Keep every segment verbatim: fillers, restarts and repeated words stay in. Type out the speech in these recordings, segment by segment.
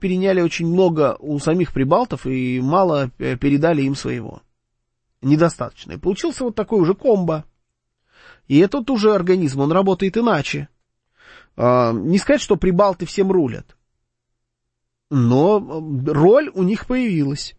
переняли очень много у самих прибалтов и мало передали им своего. Недостаточно. И получился вот такой уже комбо. И этот уже организм, он работает иначе. А, не сказать, что прибалты всем рулят. Но роль у них появилась.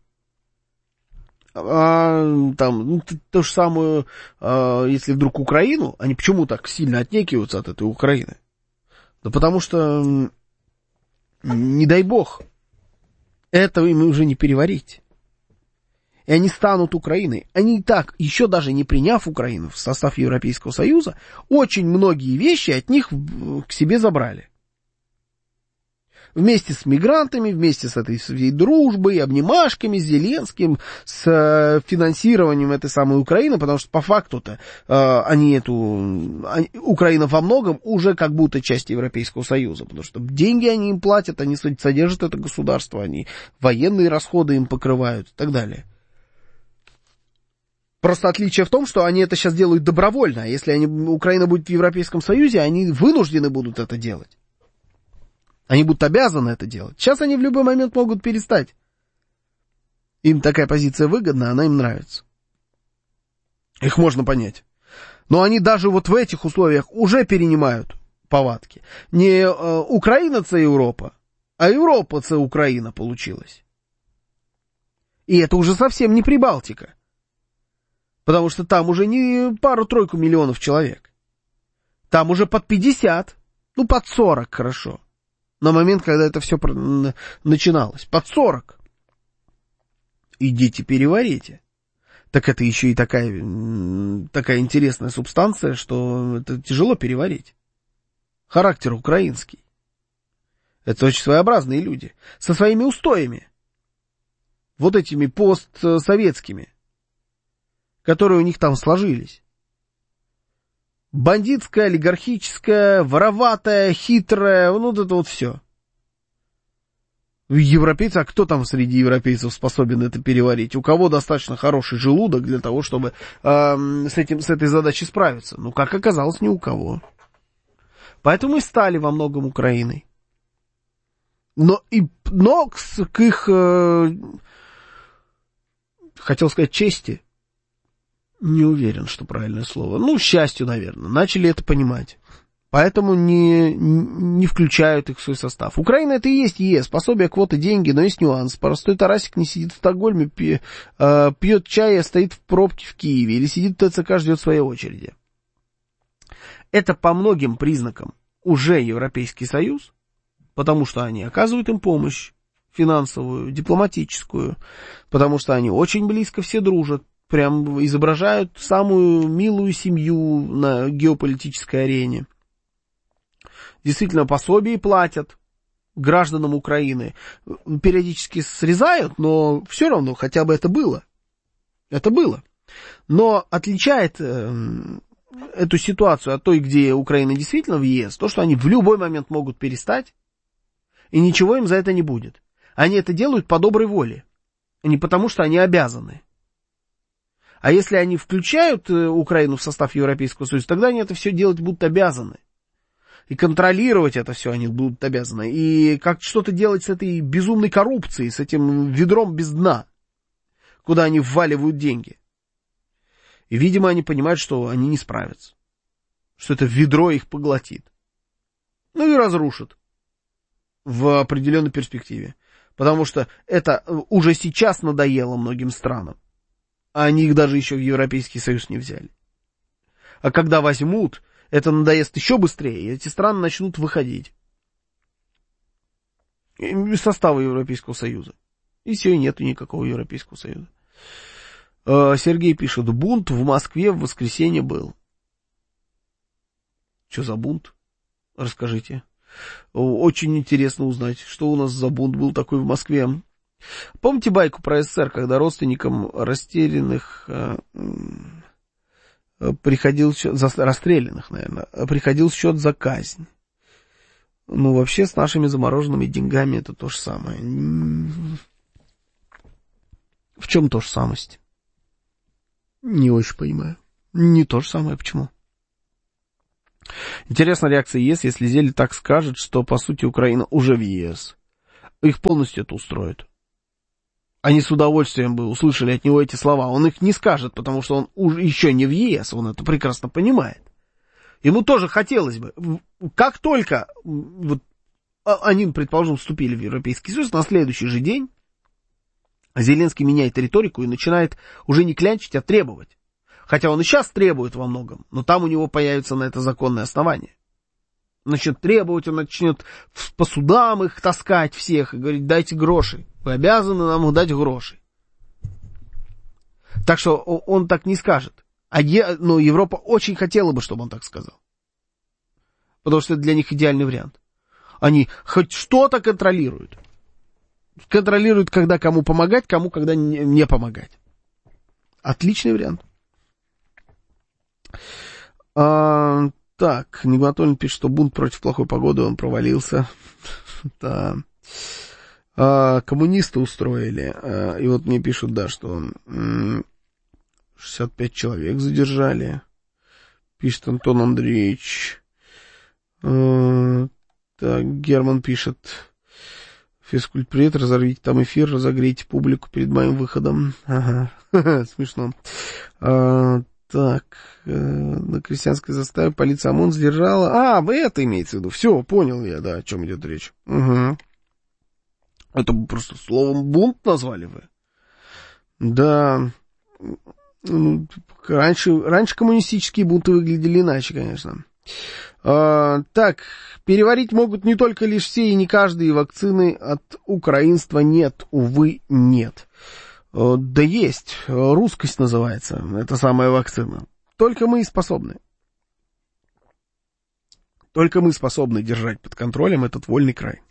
А, там, ну, то же самое, а, если вдруг Украину, они почему так сильно отнекиваются от этой Украины? Да потому что, не дай бог, этого им уже не переварить. И они станут Украиной. Они и так, еще даже не приняв Украину в состав Европейского Союза, очень многие вещи от них к себе забрали. Вместе с мигрантами, вместе с этой своей дружбой, обнимашками, с Зеленским, с э, финансированием этой самой Украины, потому что по факту-то э, они эту... Они, Украина во многом уже как будто часть Европейского Союза, потому что деньги они им платят, они содержат это государство, они военные расходы им покрывают и так далее. Просто отличие в том, что они это сейчас делают добровольно, а если они, Украина будет в Европейском Союзе, они вынуждены будут это делать. Они будут обязаны это делать. Сейчас они в любой момент могут перестать. Им такая позиция выгодна, она им нравится. Их можно понять. Но они даже вот в этих условиях уже перенимают повадки. Не э, Украина це Европа, а Европа це Украина получилась. И это уже совсем не Прибалтика. Потому что там уже не пару-тройку миллионов человек. Там уже под пятьдесят, ну под сорок хорошо. На момент, когда это все начиналось. Под сорок. Идите переварите. Так это еще и такая, такая интересная субстанция, что это тяжело переварить. Характер украинский. Это очень своеобразные люди. Со своими устоями. Вот этими постсоветскими. Которые у них там сложились. Бандитская, олигархическая, вороватая, хитрая, ну вот это вот все. Европейцы, а кто там среди европейцев способен это переварить? У кого достаточно хороший желудок для того, чтобы э, с, этим, с этой задачей справиться? Ну, как оказалось, ни у кого. Поэтому и стали во многом Украиной. Но, и, но к, к их, э, хотел сказать, чести, не уверен, что правильное слово. Ну, счастью, наверное. Начали это понимать. Поэтому не, не включают их в свой состав. Украина это и есть ЕС. Пособие, квоты, деньги, но есть нюанс. Простой Тарасик не сидит в Стокгольме, пьет чай, а стоит в пробке в Киеве. Или сидит в ТЦК, ждет своей очереди. Это по многим признакам уже Европейский Союз, потому что они оказывают им помощь финансовую, дипломатическую, потому что они очень близко все дружат. Прям изображают самую милую семью на геополитической арене. Действительно, пособия платят гражданам Украины. Периодически срезают, но все равно хотя бы это было. Это было. Но отличает э, эту ситуацию от той, где Украина действительно в ЕС, то, что они в любой момент могут перестать, и ничего им за это не будет. Они это делают по доброй воле, а не потому, что они обязаны. А если они включают Украину в состав Европейского Союза, тогда они это все делать будут обязаны. И контролировать это все они будут обязаны. И как что-то делать с этой безумной коррупцией, с этим ведром без дна, куда они вваливают деньги. И, видимо, они понимают, что они не справятся. Что это ведро их поглотит. Ну и разрушит в определенной перспективе. Потому что это уже сейчас надоело многим странам. А они их даже еще в Европейский Союз не взяли. А когда возьмут, это надоест еще быстрее, и эти страны начнут выходить из состава Европейского Союза. И все, и нету никакого Европейского Союза. Сергей пишет, бунт в Москве в воскресенье был. Что за бунт? Расскажите. Очень интересно узнать, что у нас за бунт был такой в Москве. Помните байку про СССР, когда родственникам растерянных э, приходил счет, за, расстрелянных, наверное, приходил счет за казнь? Ну, вообще, с нашими замороженными деньгами это то же самое. В чем то же самость? Не очень понимаю. Не то же самое, почему? Интересна реакция ЕС, если Зель так скажет, что, по сути, Украина уже в ЕС. их полностью это устроит. Они с удовольствием бы услышали от него эти слова. Он их не скажет, потому что он уже еще не в ЕС, он это прекрасно понимает. Ему тоже хотелось бы. Как только вот, они, предположим, вступили в Европейский Союз, на следующий же день Зеленский меняет риторику и начинает уже не клянчить, а требовать. Хотя он и сейчас требует во многом, но там у него появится на это законное основание. Начнет требовать, он начнет по судам их таскать всех и говорить: дайте гроши, вы обязаны нам дать гроши. Так что он так не скажет. А е, но Европа очень хотела бы, чтобы он так сказал. Потому что это для них идеальный вариант. Они хоть что-то контролируют. Контролируют, когда кому помогать, кому когда не, не помогать. Отличный вариант. А, так, Нигматуллин пишет, что бунт против плохой погоды, он провалился. Да. А, коммунисты устроили. А, и вот мне пишут, да, что шестьдесят пять человек задержали. Пишет Антон Андреевич. А, так, Герман пишет: физкульт-привет, разорвите там эфир, разогрейте публику перед моим выходом. Ага, смешно. А, так, на крестьянской заставе полиция ОМОН задержала. А, вы это имеете в виду? Все, понял я, да, о чем идет речь. Угу. Это просто словом бунт назвали вы? Да. Ну, раньше, раньше коммунистические бунты выглядели иначе, конечно. А, так, переварить могут не только лишь все и не каждый, и вакцины от украинства нет, увы, нет. А, да есть, русскость называется, это самая вакцина. Только мы и способны. Только мы способны держать под контролем этот вольный край.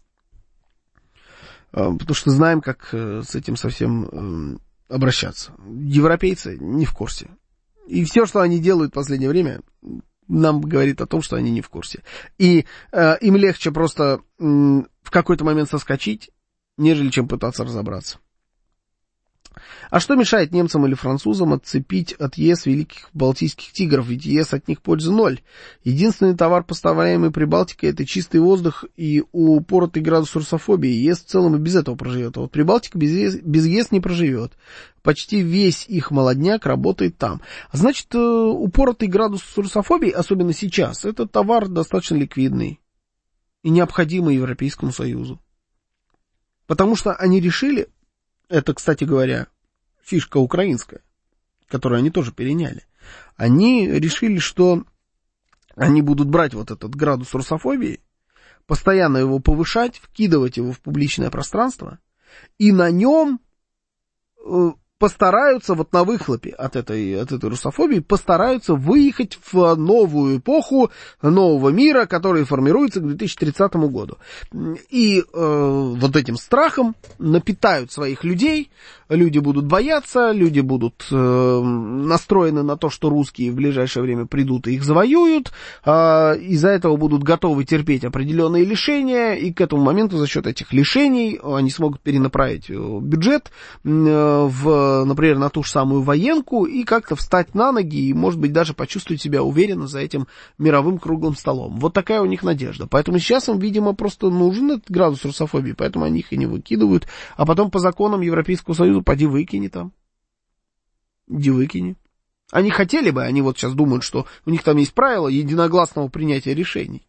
А, потому что знаем, как с этим совсем обращаться. Европейцы не в курсе. И все, что они делают в последнее время, нам говорит о том, что они не в курсе. И э, им легче просто э, в какой-то момент соскочить, нежели чем пытаться разобраться. А что мешает немцам или французам отцепить от ЕС великих балтийских тигров? Ведь ЕС от них пользы ноль. Единственный товар, поставляемый Прибалтикой, это чистый воздух и упоротый градус русофобии. ЕС в целом и без этого проживет. А вот Прибалтика без ЕС, без ЕС не проживет. Почти весь их молодняк работает там. Значит, упоротый градус русофобии, особенно сейчас, это товар достаточно ликвидный и необходимый Европейскому Союзу. Потому что они решили, это, кстати говоря, фишка украинская, которую они тоже переняли. Они решили, что они будут брать вот этот градус русофобии, постоянно его повышать, вкидывать его в публичное пространство, и на нем э, постараются, вот на выхлопе от этой, от этой русофобии, постараются выехать в новую эпоху нового мира, который формируется к две тысячи тридцатому году. И э, вот этим страхом напитают своих людей, люди будут бояться, люди будут э, настроены на то, что русские в ближайшее время придут и их завоюют, э, из-за этого будут готовы терпеть определенные лишения, и к этому моменту за счет этих лишений они смогут перенаправить бюджет э, в, например, на ту же самую военку и как-то встать на ноги и, может быть, даже почувствовать себя уверенно за этим мировым круглым столом. Вот такая у них надежда. Поэтому сейчас им, видимо, просто нужен этот градус русофобии, поэтому они их и не выкидывают, а потом по законам Европейского Союза поди выкини там. Иди выкини. Они хотели бы, они вот сейчас думают, что у них там есть правила единогласного принятия решений.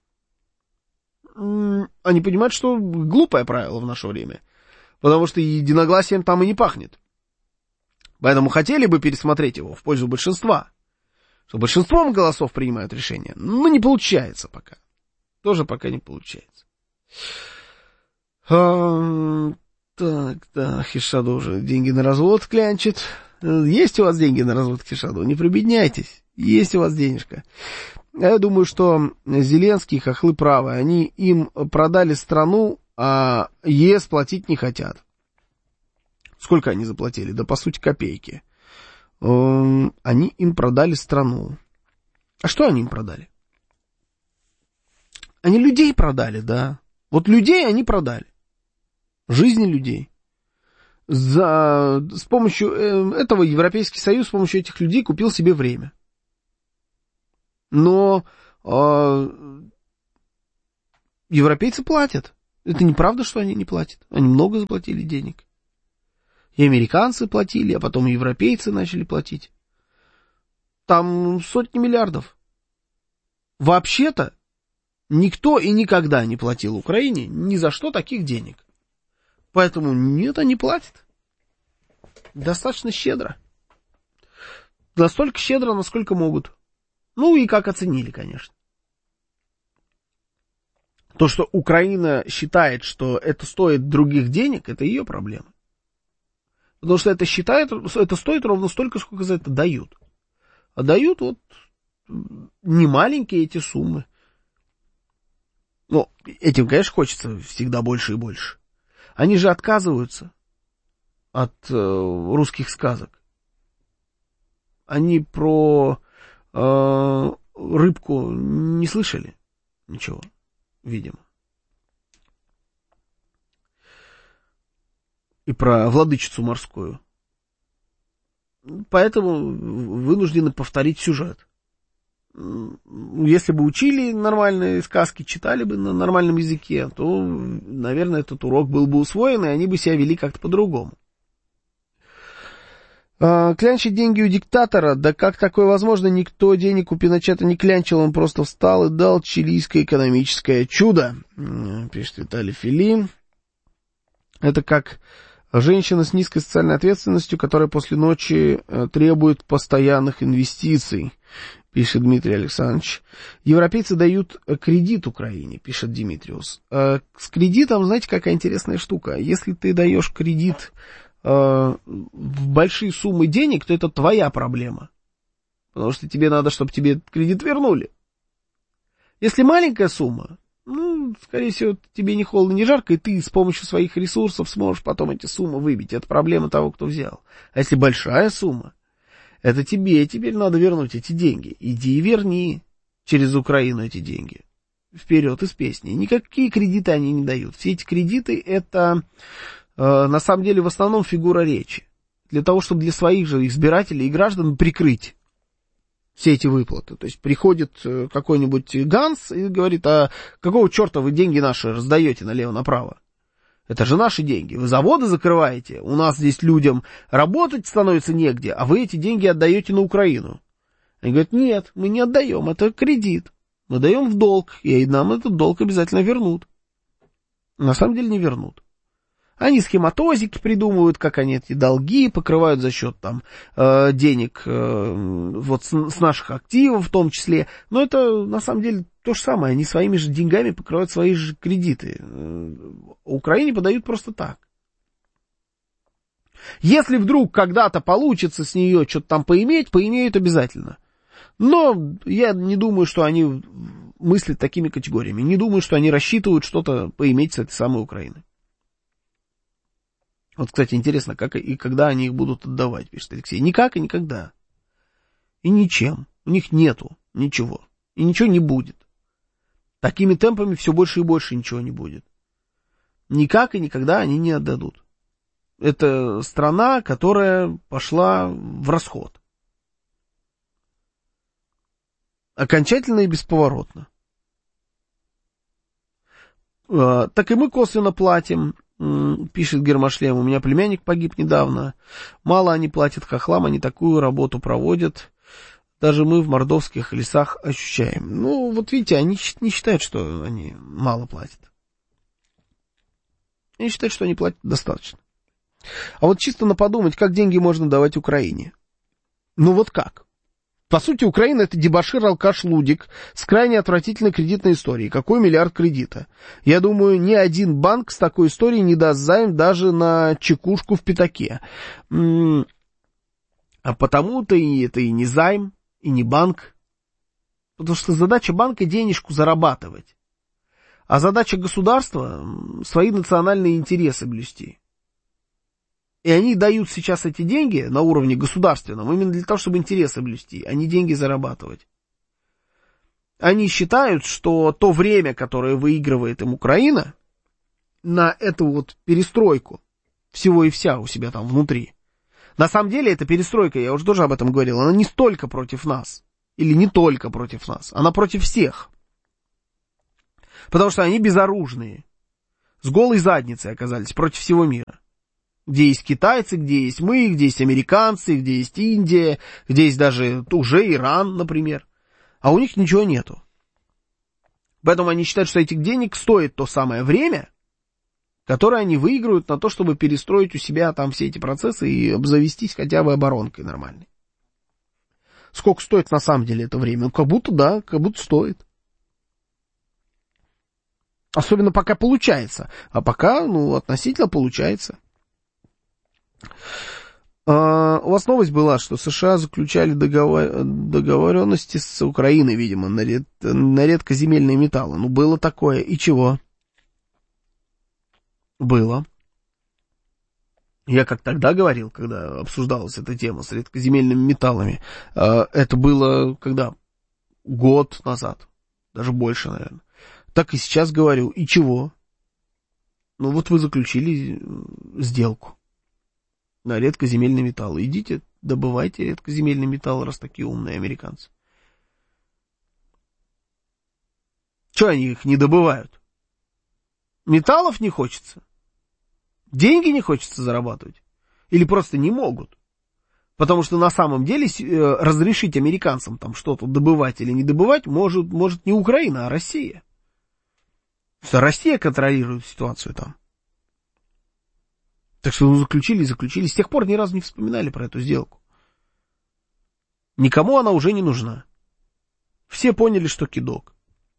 Они понимают, что глупое правило в наше время, потому что единогласием там и не пахнет. Поэтому хотели бы пересмотреть его в пользу большинства, что большинством голосов принимают решения, но не получается пока. Тоже пока не получается. А, так, да, Хишаду уже деньги на развод клянчит. Есть у вас деньги на развод, Хишаду? Не прибедняйтесь. Есть у вас денежка. Я думаю, что Зеленский, хохлы правы. Они им продали страну, а ЕС платить не хотят. Сколько они заплатили? Да, по сути, копейки. Они им продали страну. А что они им продали? Они людей продали, да. Вот людей они продали. Жизни людей. За, с помощью этого Европейский Союз, с помощью этих людей купил себе время. Но э, европейцы платят. Это неправда, что они не платят. Они много заплатили денег. И американцы платили, а потом и европейцы начали платить. Там сотни миллиардов. Вообще-то никто и никогда не платил Украине ни за что таких денег. Поэтому нет, они платят. Достаточно щедро. Настолько щедро, насколько могут. Ну и как оценили, конечно. То, что Украина считает, что это стоит других денег, это ее проблема. Потому что это считает, это стоит ровно столько, сколько за это дают. А дают вот немаленькие эти суммы. Ну, этим, конечно, хочется всегда больше и больше. Они же отказываются от э, русских сказок. Они про э, рыбку не слышали ничего, видимо. И про владычицу морскую. Поэтому вынуждены повторить сюжет. Если бы учили нормальные сказки, читали бы на нормальном языке, то, наверное, этот урок был бы усвоен, и они бы себя вели как-то по-другому. Клянчить деньги у диктатора? Да как такое возможно? Никто денег у Пиночета не клянчил, он просто встал и дал чилийское экономическое чудо, пишет Виталий Филин. Это как женщина с низкой социальной ответственностью, которая после ночи требует постоянных инвестиций, пишет Дмитрий Александрович. Европейцы дают кредит Украине, пишет Димитриус. С кредитом, знаете, какая интересная штука. Если ты даешь кредит в большие суммы денег, то это твоя проблема. Потому что тебе надо, чтобы тебе кредит вернули. Если маленькая сумма, ну, скорее всего, тебе не холодно, не жарко, и ты с помощью своих ресурсов сможешь потом эти суммы выбить. Это проблема того, кто взял. А если большая сумма, это тебе теперь надо вернуть эти деньги. Иди и верни через Украину эти деньги. Вперед из песни. Никакие кредиты они не дают. Все эти кредиты это... на самом деле в основном фигура речи. Для того, чтобы для своих же избирателей и граждан прикрыть все эти выплаты. То есть приходит какой-нибудь Ганс и говорит, а какого черта вы деньги наши раздаете налево-направо? Это же наши деньги. Вы заводы закрываете, у нас здесь людям работать становится негде, а вы эти деньги отдаете на Украину. Они говорят, нет, мы не отдаем, это кредит. Мы даем в долг, и нам этот долг обязательно вернут. На самом деле не вернут. Они схематозики придумывают, как они эти долги покрывают за счет там э, денег э, вот с, с наших активов в том числе. Но это на самом деле то же самое. Они своими же деньгами покрывают свои же кредиты. Украине подают просто так. Если вдруг когда-то получится с нее что-то там поиметь, поимеют обязательно. Но я не думаю, что они мыслят такими категориями. Не думаю, что они рассчитывают что-то поиметь с этой самой Украины. Вот, кстати, интересно, как и когда они их будут отдавать, пишет Алексей. Никак и никогда. И ничем. У них нету ничего. И ничего не будет. Такими темпами все больше и больше ничего не будет. Никак и никогда они не отдадут. Это страна, которая пошла в расход. Окончательно и бесповоротно. Так и мы косвенно платим. Пишет Гермошлем, у меня племянник погиб недавно. Мало они платят хохлам, они такую работу проводят. Даже мы в мордовских лесах ощущаем. Ну, вот видите, они не считают, что они мало платят. Они считают, что они платят достаточно. А вот чисто на подумать, как деньги можно давать Украине. Ну вот как? По сути, Украина — это дебошир, алкаш, лудик с крайне отвратительной кредитной историей. Какой миллиард кредита? Я думаю, ни один банк с такой историей не даст займ даже на чекушку в пятаке. А потому-то и это и не займ, и не банк. Потому что задача банка — денежку зарабатывать. А задача государства — свои национальные интересы блюсти. И они дают сейчас эти деньги на уровне государственном именно для того, чтобы интересы блюсти, а не деньги зарабатывать. Они считают, что то время, которое выигрывает им Украина, на эту вот перестройку всего и вся у себя там внутри. На самом деле эта перестройка, я уже тоже об этом говорил, она не столько против нас, или не только против нас, она против всех. Потому что они безоружные. с голой задницей оказались против всего мира. Где есть китайцы, где есть мы, где есть американцы, где есть Индия, где есть даже уже Иран, например. А у них ничего нету. Поэтому они считают, что этих денег стоит то самое время, которое они выиграют на то, чтобы перестроить у себя там все эти процессы и обзавестись хотя бы оборонкой нормальной. Сколько стоит на самом деле это время? Ну, как будто да, как будто стоит. Особенно пока получается. А пока, ну, относительно получается. А, у вас новость была, что США заключали договор... договоренности с Украиной, видимо, на, ред... на редкоземельные металлы. Ну, было такое. И чего? Было. Я как тогда говорил, когда обсуждалась эта тема с редкоземельными металлами. Это было когда? Год назад. Даже больше, наверное. Так и сейчас говорю. И чего? Ну, вот вы заключили сделку на редкоземельные металлы. Идите, добывайте редкоземельные металлы, раз такие умные американцы. Чего они их не добывают? Металлов не хочется? Деньги не хочется зарабатывать? Или просто не могут? Потому что на самом деле разрешить американцам там что-то добывать или не добывать может, может не Украина, а Россия. Что Россия контролирует ситуацию там. Так что ну, заключили, заключили. С тех пор ни разу не вспоминали про эту сделку. Никому она уже не нужна. Все поняли, что кидок.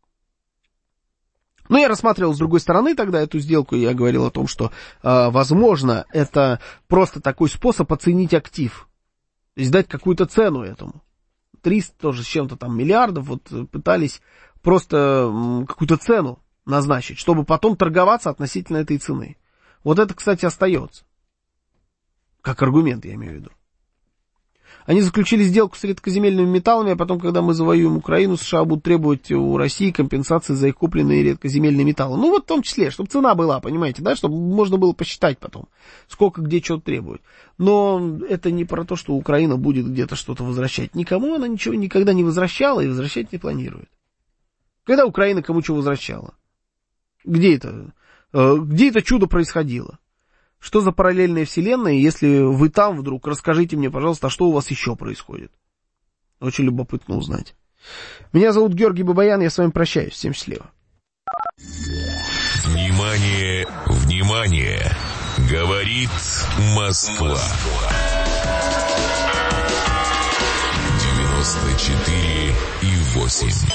Но я рассматривал с другой стороны тогда эту сделку, и я говорил о том, что, э, возможно, это просто такой способ оценить актив. То есть дать какую-то цену этому. триста тоже с чем-то там миллиардов вот пытались просто м, какую-то цену назначить, чтобы потом торговаться относительно этой цены. Вот это, кстати, остается. Как аргумент, я имею в виду. Они заключили сделку с редкоземельными металлами, а потом, когда мы завоюем Украину, США будут требовать у России компенсации за их купленные редкоземельные металлы. Ну, вот в том числе, чтобы цена была, понимаете, да, чтобы можно было посчитать потом, сколько где что требует. Но это не про то, что Украина будет где-то что-то возвращать. Никому она ничего никогда не возвращала и возвращать не планирует. Когда Украина кому что возвращала? Где это? Где это чудо происходило? Что за параллельная вселенная? Если вы там вдруг, расскажите мне, пожалуйста, а что у вас еще происходит? Очень любопытно узнать. Меня зовут Георгий Бабаян, я с вами прощаюсь. Всем счастливо. Внимание, внимание! Говорит Москва. девяносто четыре и восемь.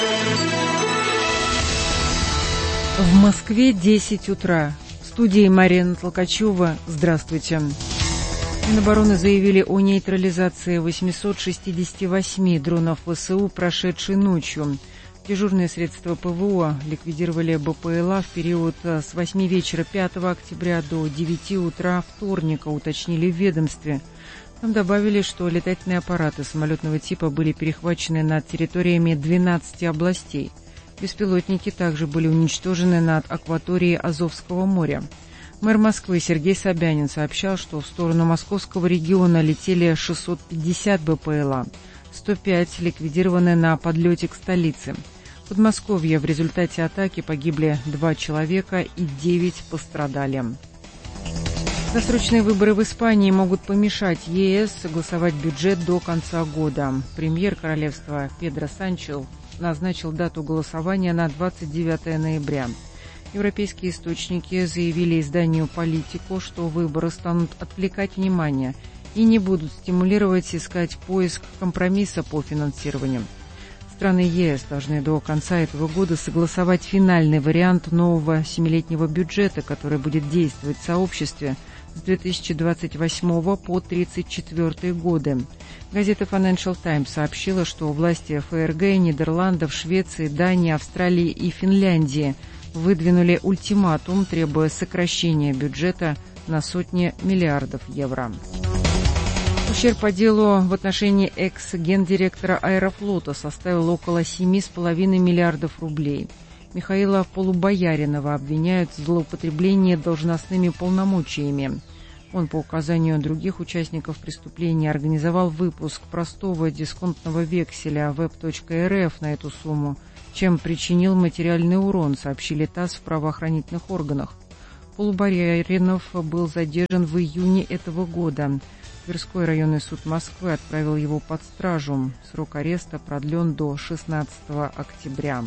В Москве десять утра. В студии Марина Толкачева. Здравствуйте. Минобороны заявили о нейтрализации восемьсот шестьдесят восемь дронов ВСУ, прошедшей ночью. Дежурные средства ПВО ликвидировали БПЛА в период с восьми вечера пятого октября до девяти утра вторника, уточнили в ведомстве. Там добавили, что летательные аппараты самолетного типа были перехвачены над территориями двенадцати областей. Беспилотники также были уничтожены над акваторией Азовского моря. Мэр Москвы Сергей Собянин сообщал, что в сторону московского региона летели шестьсот пятьдесят БПЛА, сто пять ликвидированы на подлете к столице. В Подмосковье в результате атаки погибли два человека и девять пострадали. Досрочные выборы в Испании могут помешать ЕС согласовать бюджет до конца года. Премьер королевства Педро Санчес назначил дату голосования на двадцать девятое ноября. Европейские источники заявили изданию «Политико», что выборы станут отвлекать внимание и не будут стимулировать искать поиск компромисса по финансированию. Страны ЕС должны до конца этого года согласовать финальный вариант нового семилетнего бюджета, который будет действовать в сообществе с две тысячи двадцать восьмого по две тысячи тридцать четвёртый годы. Газета Financial Times сообщила, что власти ФРГ, Нидерландов, Швеции, Дании, Австралии и Финляндии выдвинули ультиматум, требуя сокращения бюджета на сотни миллиардов евро. Ущерб по делу в отношении экс-гендиректора Аэрофлота составил около семи с половиной миллиардов рублей. Михаила Полубояринова обвиняют в злоупотреблении должностными полномочиями. Он по указанию других участников преступления организовал выпуск простого дисконтного векселя веб точка эр эф на эту сумму, чем причинил материальный урон, сообщили ТАСС в правоохранительных органах. Полубаринов был задержан в июне этого года. Тверской районный суд Москвы отправил его под стражу. Срок ареста продлен до шестнадцатого октября.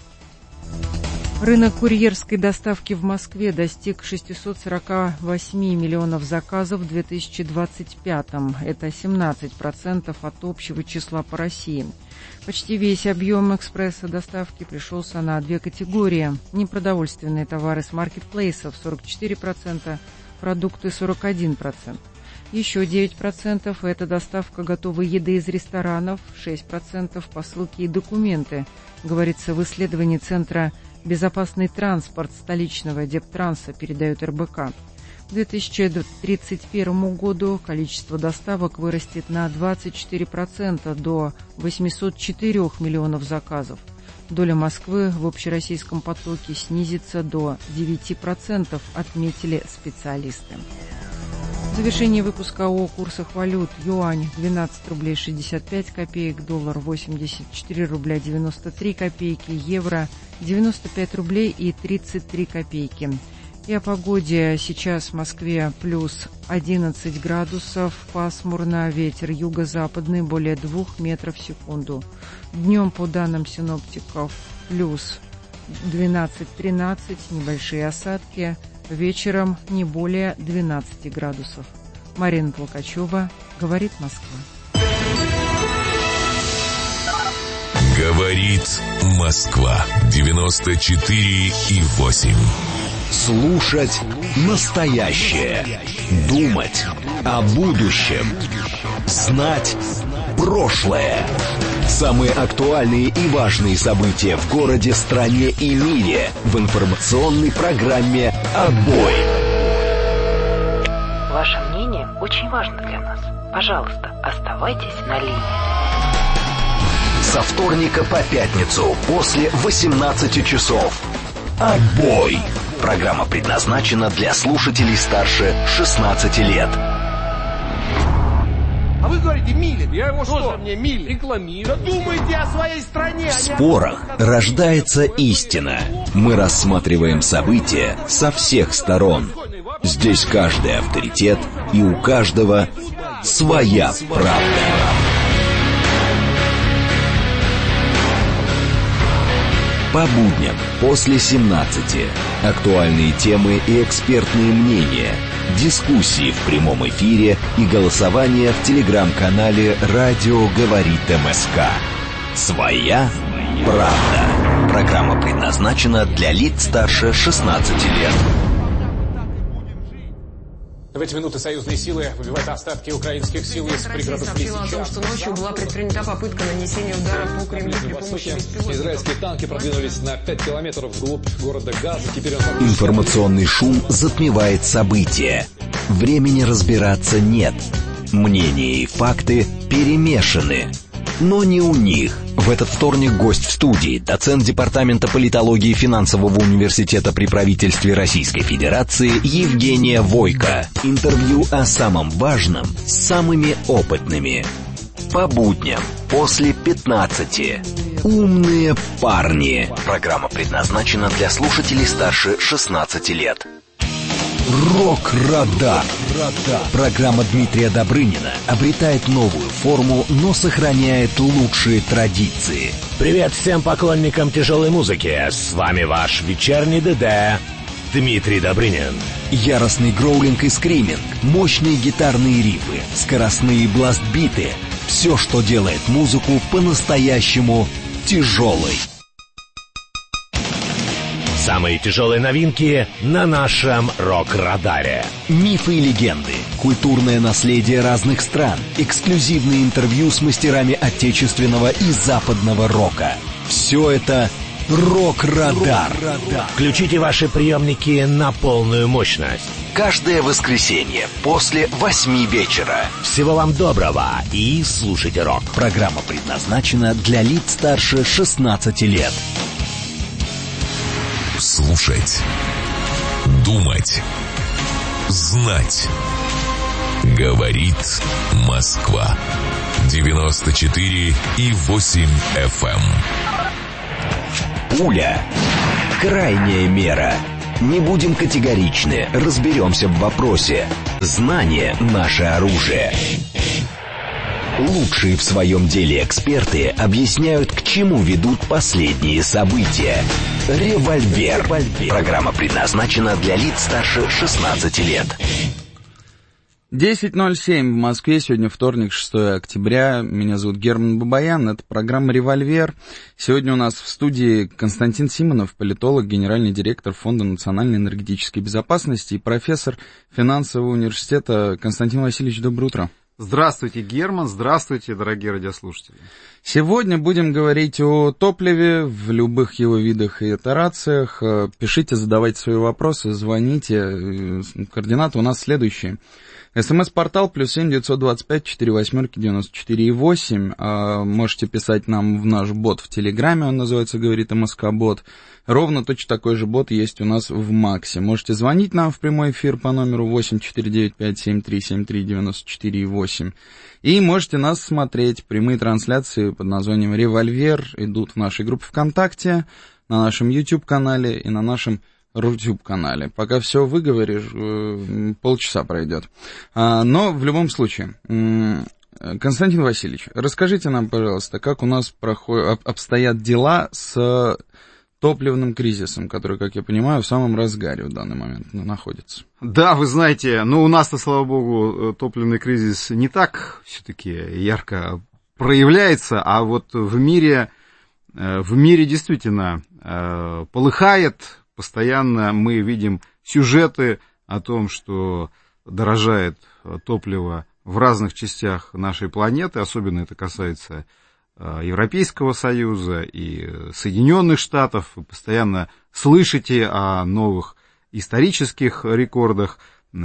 Рынок курьерской доставки в Москве достиг шестьсот сорок восемь миллионов заказов в две тысячи двадцать пятом. Это семнадцать процентов от общего числа по России. Почти весь объем экспресс-доставки пришелся на две категории. Непродовольственные товары с маркетплейсов сорок четыре процента, продукты сорок один процент. Еще девять процентов – это доставка готовой еды из ресторанов, шесть процентов – посылки и документы, говорится в исследовании Центра «Безопасный транспорт» столичного Дептранса, передает эр бэ ка. К две тысячи тридцать первому году количество доставок вырастет на двадцать четыре процента до восемьсот четыре миллионов заказов. Доля Москвы в общероссийском потоке снизится до девяти процентов, отметили специалисты. В завершении выпуска о курсах валют. Юань двенадцать рублей шестьдесят пять копеек, доллар восемьдесят четыре рубля девяносто три копейки, евро девяносто пять рублей и тридцать три копейки. И о погоде. Сейчас в Москве плюс одиннадцать градусов, пасмурно, ветер юго-западный более двух метров в секунду. Днем, по данным синоптиков, плюс двенадцать-тринадцать, небольшие осадки. Вечером не более двенадцати градусов. Марина Толкачева, говорит Москва. Говорит Москва. девяносто четыре и восемь. Слушать настоящее. Думать о будущем. Знать прошлое. Самые актуальные и важные события в городе, стране и мире в информационной программе «Отбой». Ваше мнение очень важно для нас. Пожалуйста, оставайтесь на линии. Со вторника по пятницу после восемнадцати часов. «Отбой». Программа предназначена для слушателей старше шестнадцати лет. А вы говорите, Милин. Я его что? Мне Милин. Рекламирую. Да думайте о своей стране. В спорах рождается истина. Мы рассматриваем события со всех сторон. Здесь каждый авторитет, и у каждого своя правда. По будням после семнадцати. Актуальные темы и экспертные мнения. Дискуссии в прямом эфире и голосование в телеграм-канале «Радио говорит МСК». Своя правда. Программа предназначена для лиц старше шестнадцати лет. В эти минуты союзные силы выбивают остатки украинских сил из пригородов Лисичанска. Сообщила о том, что ночью была предпринята попытка нанесения удара по Кремлю при помощи беспилотников. Израильские танки продвинулись на пять километров вглубь города Газа. Теперь он... Информационный шум затмевает события. Времени разбираться нет. Мнения и факты перемешаны. Но не у них. В этот вторник гость в студии, доцент Департамента политологии Финансового университета при правительстве Российской Федерации Евгения Войко. Интервью о самом важном с самыми опытными. По будням после пятнадцати. Умные парни. Программа предназначена для слушателей старше шестнадцати лет. Рок-радар. Программа Дмитрия Добрынина обретает новую форму, но сохраняет лучшие традиции. Привет всем поклонникам тяжелой музыки. С вами ваш вечерний ДД Дмитрий Добрынин. Яростный гроулинг и скриминг, мощные гитарные рифы, скоростные бласт-биты. Все, что делает музыку по-настоящему тяжелой. Самые тяжелые новинки на нашем рок-радаре. Мифы и легенды, культурное наследие разных стран, эксклюзивные интервью с мастерами отечественного и западного рока. Все это рок-радар. Включите ваши приемники на полную мощность. Каждое воскресенье после восьми вечера. Всего вам доброго и слушайте рок. Программа предназначена для лиц старше шестнадцати лет. Слушать, думать, знать. Говорит Москва. девяносто четыре и восемь эф эм. Пуля. Крайняя мера. Не будем категоричны, разберемся в вопросе. Знание – наше оружие. Лучшие в своем деле эксперты объясняют, к чему ведут последние события. «Револьвер». Программа предназначена для лиц старше шестнадцати лет. десять ноль семь в Москве, сегодня вторник, шестое октября. Меня зовут Герман Бабаян, это программа «Револьвер». Сегодня у нас в студии Константин Симонов, политолог, генеральный директор Фонда национальной энергетической безопасности и профессор финансового университета. Константин Васильевич, доброе утро. Здравствуйте, Герман, здравствуйте, дорогие радиослушатели. Сегодня будем говорить о топливе в любых его видах и итерациях. Пишите, задавайте свои вопросы, звоните. Координаты у нас следующие. СМС-портал плюс семь девятьсот двадцать пять четыре восьмерки девяносто четыре восемь. Можете писать нам в наш бот в Телеграме, он называется «Говорит МСК-бот». Ровно точно такой же бот есть у нас в Максе. Можете звонить нам в прямой эфир по номеру восемь четыре девять пять семь три семь три девяносто четыре восемь. И можете нас смотреть. Прямые трансляции под названием «Револьвер» идут в нашей группе ВКонтакте, на нашем YouTube-канале и на нашем Рутюб-канале. Пока все выговоришь, полчаса пройдет. Но в любом случае, Константин Васильевич, расскажите нам, пожалуйста, как у нас проходят, обстоят дела с топливным кризисом, который, как я понимаю, в самом разгаре в данный момент находится. Да, вы знаете, ну у нас-то, слава богу, топливный кризис не так все-таки ярко проявляется, а вот в мире, в мире действительно полыхает. Постоянно мы видим сюжеты о том, что дорожает топливо в разных частях нашей планеты, особенно это касается Европейского Союза и Соединенных Штатов. Вы постоянно слышите о новых исторических рекордах.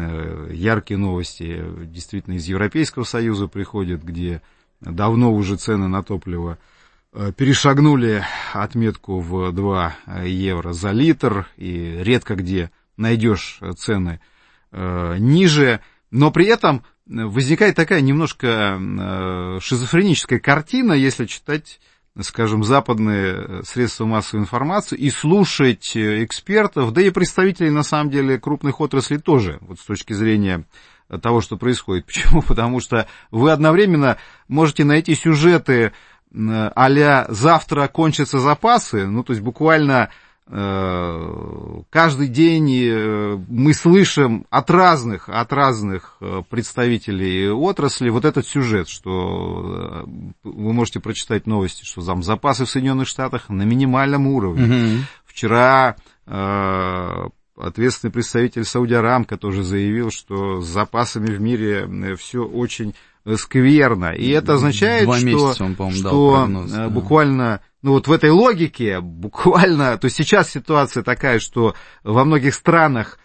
Яркие новости действительно из Европейского Союза приходят, где давно уже цены на топливо перешагнули отметку в два евро за литр, и редко где найдешь цены э, ниже, но при этом возникает такая немножко э, шизофреническая картина, если читать, скажем, западные средства массовой информации и слушать экспертов, да и представителей, на самом деле, крупных отраслей тоже, вот с точки зрения того, что происходит. Почему? Потому что вы одновременно можете найти сюжеты а-ля «завтра кончатся запасы», ну, то есть буквально э, каждый день э, мы слышим от разных, от разных представителей отрасли вот этот сюжет, что э, вы можете прочитать новости, что там запасы в Соединенных Штатах на минимальном уровне. Mm-hmm. Вчера э, ответственный представитель Сауди Арамко тоже заявил, что с запасами в мире все очень скверно. И это означает, Два что, он, что прогноз, да. буквально, ну вот в этой логике, буквально, то есть сейчас ситуация такая, что во многих странах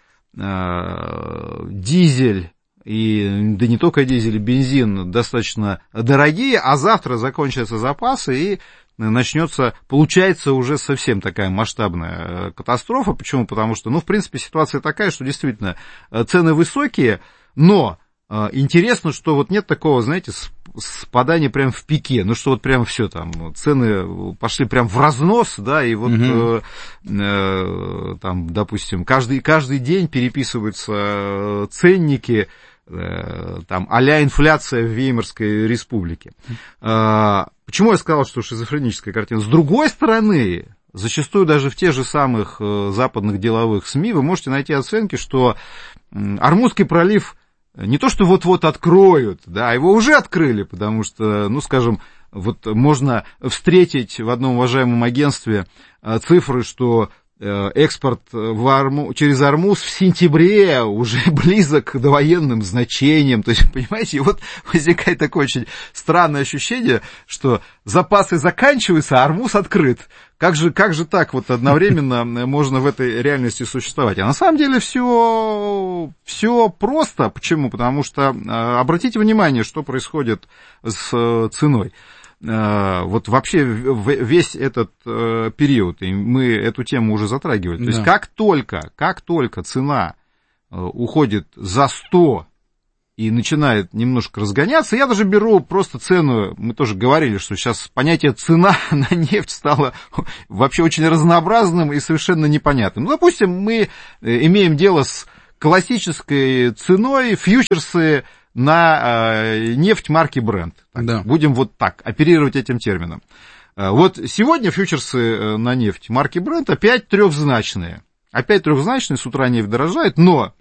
э, дизель, и, да не только дизель, и бензин достаточно дорогие, а завтра закончатся запасы, и начнется, получается, уже совсем такая масштабная катастрофа. Почему? Потому что, ну, в принципе, ситуация такая, что действительно цены высокие, но интересно, что вот нет такого, знаете, спадания прям в пике, ну что вот прям все там, цены пошли прям в разнос, да, и вот угу. э, э, там, допустим, каждый, каждый день переписываются ценники, э, там, а-ля инфляция в Веймарской республике. Э, почему я сказал, что шизофреническая картина? С другой стороны, зачастую даже в тех же самых западных деловых СМИ вы можете найти оценки, что Ормузский пролив не то, что вот-вот откроют, да, его уже открыли, потому что, ну, скажем, вот можно встретить в одном уважаемом агентстве цифры, что экспорт в Арму, через Ормуз в сентябре уже близок к довоенным значениям. То есть, понимаете, и вот возникает такое очень странное ощущение, что запасы заканчиваются, а Ормуз открыт. Как же, как же так вот одновременно можно в этой реальности существовать? А на самом деле все, все просто. Почему? Потому что обратите внимание, что происходит с ценой. Вот вообще весь этот период, и мы эту тему уже затрагивали. То да. есть как только, как только цена уходит за сто и начинает немножко разгоняться. Я даже беру просто цену, мы тоже говорили, что сейчас понятие цена на нефть стало вообще очень разнообразным и совершенно непонятным. Ну, допустим, мы имеем дело с классической ценой фьючерсы на э, нефть марки Brent. Так, да. Будем вот так оперировать этим термином. Вот сегодня фьючерсы на нефть марки Brent опять трехзначные. Опять трехзначные, с утра нефть дорожает, но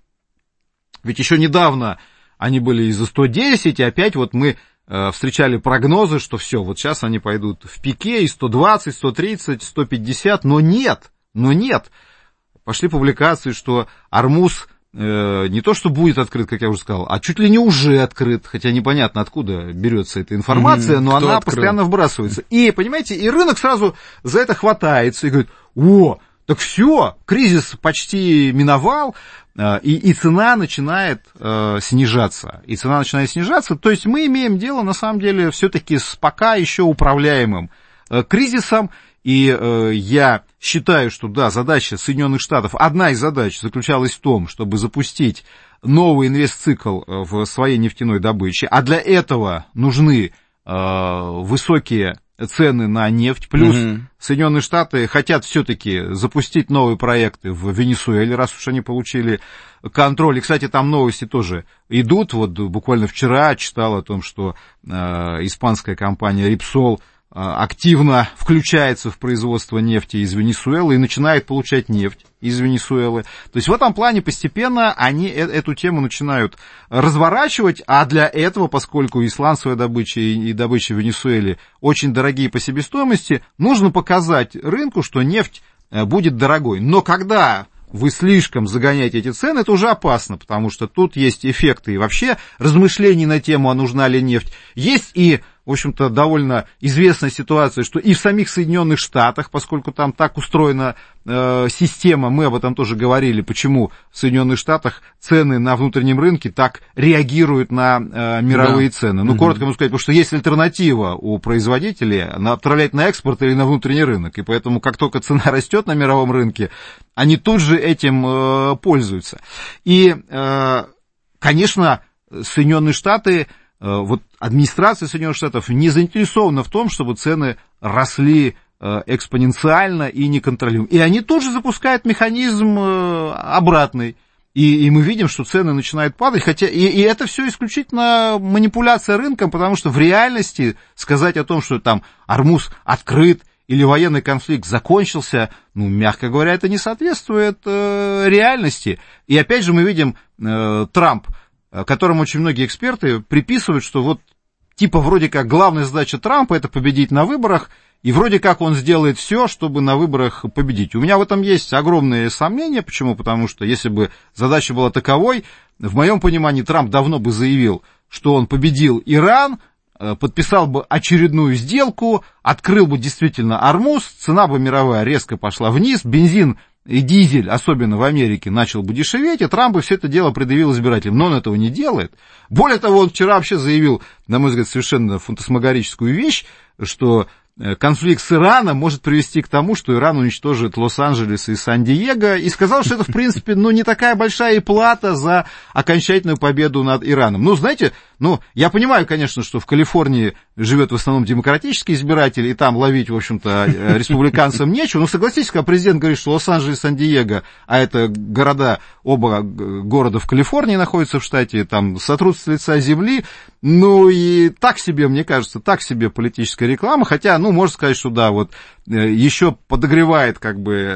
ведь еще недавно они были и за сто десять, и опять вот мы э, встречали прогнозы, что все, вот сейчас они пойдут в пике, и сто двадцать, сто тридцать, сто пятьдесят, но нет, но нет. Пошли публикации, что Ормуз э, не то что будет открыт, как я уже сказал, а чуть ли не уже открыт, хотя непонятно, откуда берется эта информация, mm-hmm. но Кто она открыл? Постоянно вбрасывается. И, понимаете, и рынок сразу за это хватается и говорит, о, так все, кризис почти миновал, и, и цена начинает э, снижаться. И цена начинает снижаться. То есть мы имеем дело, на самом деле, все-таки с пока еще управляемым э, кризисом. И э, я считаю, что, да, задача Соединенных Штатов, одна из задач заключалась в том, чтобы запустить новый инвестцикл в своей нефтяной добыче. А для этого нужны э, высокие цены на нефть, плюс mm-hmm. Соединенные Штаты хотят все-таки запустить новые проекты в Венесуэле, раз уж они получили контроль. И, кстати, там новости тоже идут. Вот буквально вчера читал о том, что э, испанская компания Repsol э, активно включается в производство нефти из Венесуэлы и начинает получать нефть из Венесуэлы. То есть в этом плане постепенно они эту тему начинают разворачивать, а для этого, поскольку и сланцевая добыча, и добыча в Венесуэле очень дорогие по себестоимости, нужно показать рынку, что нефть будет дорогой. Но когда вы слишком загоняете эти цены, это уже опасно, потому что тут есть эффекты и вообще размышлений на тему, а нужна ли нефть. Есть и, в общем-то, довольно известная ситуация, что и в самих Соединенных Штатах, поскольку там так устроена э, система, мы об этом тоже говорили, почему в Соединенных Штатах цены на внутреннем рынке так реагируют на э, мировые да. цены. Ну, угу. коротко могу сказать, потому что есть альтернатива у производителей отправлять на экспорт или на внутренний рынок, и поэтому как только цена растет на мировом рынке, они тут же этим э, пользуются. И, э, конечно, Соединенные Штаты, вот администрация Соединенных Штатов не заинтересована в том, чтобы цены росли экспоненциально и неконтролируемо. И они тут же запускают механизм обратный. И, и мы видим, что цены начинают падать, хотя и, и это все исключительно манипуляция рынком, потому что в реальности сказать о том, что там Ормуз открыт или военный конфликт закончился, ну, мягко говоря, это не соответствует э, реальности. И опять же мы видим э, Трамп, которому очень многие эксперты приписывают, что вот типа вроде как главная задача Трампа — это победить на выборах, и вроде как он сделает все, чтобы на выборах победить. У меня в этом есть огромные сомнения. Почему? Потому что если бы задача была таковой, в моем понимании Трамп давно бы заявил, что он победил Иран, подписал бы очередную сделку, открыл бы действительно Ормуз, цена бы мировая резко пошла вниз, бензин и дизель, особенно в Америке, начал бы дешеветь, и Трамп бы все это дело предъявил избирателям. Но он этого не делает. Более того, он вчера вообще заявил, на мой взгляд, совершенно фантасмагорическую вещь, что конфликт с Ираном может привести к тому, что Иран уничтожит Лос-Анджелес и Сан-Диего, и сказал, что это, в принципе, ну, не такая большая и плата за окончательную победу над Ираном. Ну, знаете, ну, я понимаю, конечно, что в Калифорнии живет в основном демократический избиратель, и там ловить, в общем-то, республиканцам нечего, но согласитесь, когда президент говорит, что Лос-Анджелес и Сан-Диего, а это города, оба города в Калифорнии находятся в штате, там, сотрут с лица земли, ну, и так себе, мне кажется, так себе политическая реклама, хотя, ну, можно сказать, что да, вот еще подогревает как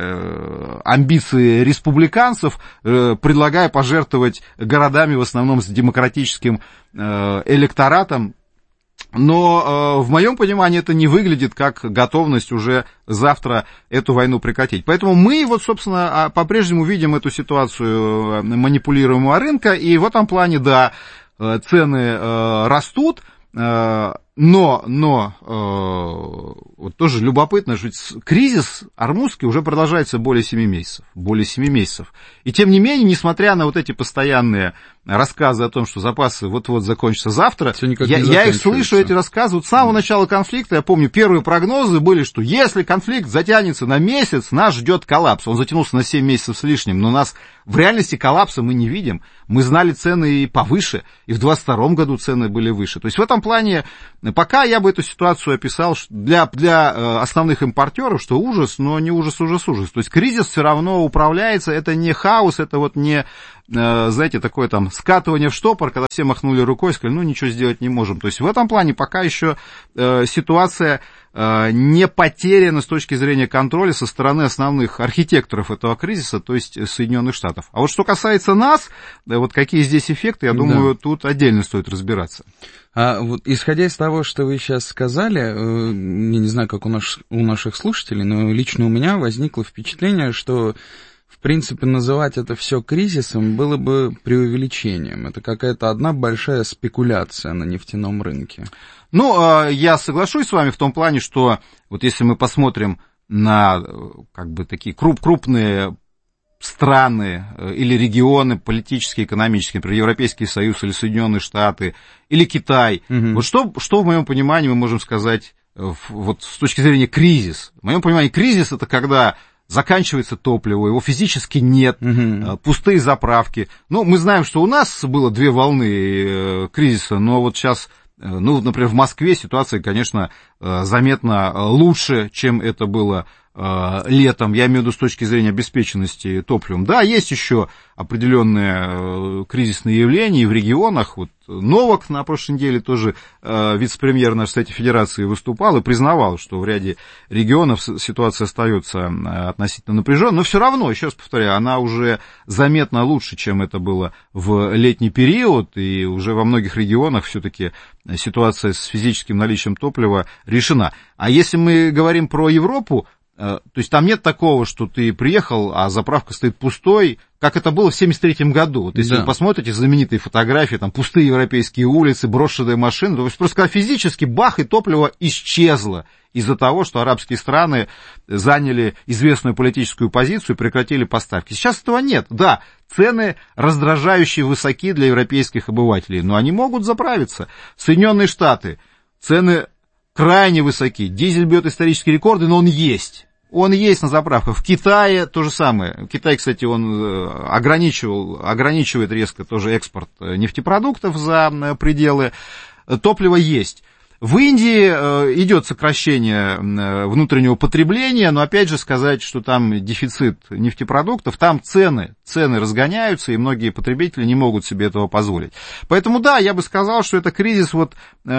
бы амбиции республиканцев, предлагая пожертвовать городами в основном с демократическим электоратом. Но в моем понимании это не выглядит как готовность уже завтра эту войну прекратить. Поэтому мы вот, собственно, по-прежнему видим эту ситуацию манипулируемого рынка, и в этом плане, да, цены растут, Но, но, э, вот тоже любопытно, что кризис Ормузский уже продолжается более семи месяцев, более семи месяцев. И тем не менее, несмотря на вот эти постоянные рассказы о том, что запасы вот-вот закончатся завтра, я, я их слышу, эти рассказы, вот с самого начала конфликта, я помню, первые прогнозы были, что если конфликт затянется на месяц, нас ждет коллапс. Он затянулся на семь месяцев с лишним, но нас в реальности коллапса мы не видим. Мы знали цены и повыше, и в двадцать втором году цены были выше. То есть в этом плане, пока я бы эту ситуацию описал для, для основных импортеров, что ужас, но не ужас, ужас, ужас. То есть кризис все равно управляется, это не хаос, это вот не, знаете, такое там скатывание в штопор, когда все махнули рукой и сказали, ну ничего сделать не можем. То есть в этом плане пока еще ситуация не потеряна с точки зрения контроля со стороны основных архитекторов этого кризиса, то есть Соединенных Штатов. А вот что касается нас, вот какие здесь эффекты, я думаю, да. Тут отдельно стоит разбираться. А вот исходя из того, что вы сейчас сказали, я не знаю, как у, наш, у наших слушателей, но лично у меня возникло впечатление, что в принципе называть это все кризисом было бы преувеличением. Это какая-то одна большая спекуляция на нефтяном рынке. Ну, я соглашусь с вами в том плане, что вот если мы посмотрим на как бы такие круп, крупные страны или регионы политические, экономические, например, Европейский Союз или Соединенные Штаты, или Китай, угу. Вот что, что в моем понимании мы можем сказать вот с точки зрения кризис? В моем понимании кризис — это когда заканчивается топливо, его физически нет, угу. Пустые заправки. Ну, мы знаем, что у нас было две волны кризиса, но вот сейчас... Ну, например, в Москве ситуация, конечно, заметно лучше, чем это было летом, я имею в виду с точки зрения обеспеченности топливом. Да, есть еще определенные кризисные явления и в регионах. Вот Новак на прошлой неделе тоже вице-премьер нашей Совета Федерации выступал и признавал, что в ряде регионов ситуация остается относительно напряженной, но все равно, еще раз повторяю, она уже заметно лучше, чем это было в летний период, и уже во многих регионах все-таки ситуация с физическим наличием топлива решена. А если мы говорим про Европу, то есть там нет такого, что ты приехал, а заправка стоит пустой, как это было в семьдесят третьем году. Вот если да. вы посмотрите знаменитые фотографии, там пустые европейские улицы, брошенные машины, то есть просто физически бах, и топливо исчезло из-за того, что арабские страны заняли известную политическую позицию и прекратили поставки. Сейчас этого нет. Да, цены раздражающие высоки для европейских обывателей, но они могут заправиться. Соединенные Штаты, цены крайне высоки, дизель бьет исторические рекорды, но он есть. Он есть на заправках. В Китае то же самое. Китай, кстати, он ограничивал, ограничивает резко тоже экспорт нефтепродуктов за пределы. Топливо есть. В Индии идет сокращение внутреннего потребления, но опять же сказать, что там дефицит нефтепродуктов, там цены, цены разгоняются, и многие потребители не могут себе этого позволить. Поэтому да, я бы сказал, что это кризис вот